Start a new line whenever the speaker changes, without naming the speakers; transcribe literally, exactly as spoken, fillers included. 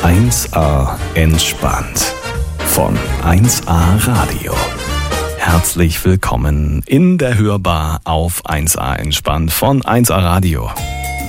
eins a entspannt von eins a Radio. Herzlich willkommen in der Hörbar auf eins a entspannt von eins a Radio.